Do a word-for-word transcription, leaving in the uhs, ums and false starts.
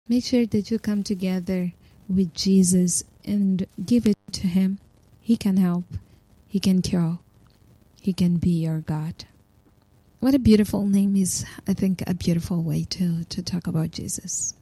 Make sure that you come together with Jesus and give it to Him. He can help. He can cure. He can be your God. What a beautiful name is, I think, a beautiful way to, to talk about Jesus.